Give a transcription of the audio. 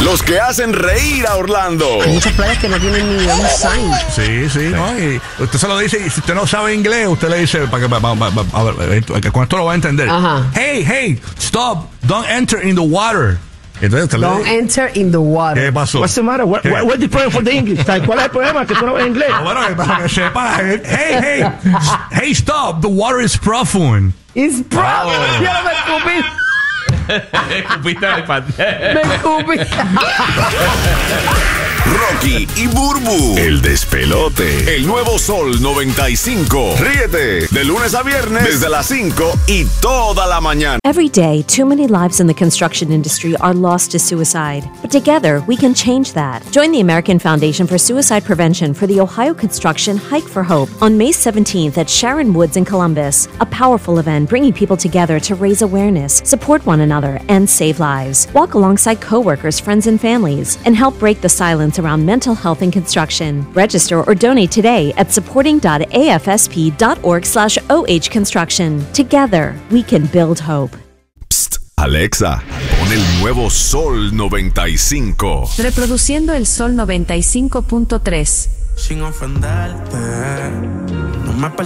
Los que hacen reír a Orlando. Hay muchas playas que no tienen ni un sign. Sí, ¿no? Y usted se lo dice, y si usted no sabe inglés, usted le dice, para que con esto lo va a entender. Ajá. Hey, stop, don't enter in the water. Entonces, Don't enter in the water. ¿Qué pasó? What's the matter? What's the problem for the English? ¿Cuál es el problema? Que tú no ves inglés. Bueno, para que sepa, hey, stop, the water is profound. It's bravo. Ya me escupí. Escupiste al iPad. Me escupí. Rocky y Burbu, el despelote. El nuevo Sol 95. Ríete de lunes a viernes desde las 5 y toda la mañana. Every day, too many lives in the construction industry are lost to suicide. But together, we can change that. Join the American Foundation for Suicide Prevention for the Ohio Construction Hike for Hope on May 17th at Sharon Woods in Columbus. A powerful event bringing people together to raise awareness, support one another, and save lives. Walk alongside coworkers, friends, and families, and help break the silence around mental health in construction. Register or donate today at supporting.afsp.org/OH Construction. Together, we can build hope. Psst, Alexa, pon el nuevo Sol 95. Reproduciendo el Sol 95.3. Sin ofenderte, no me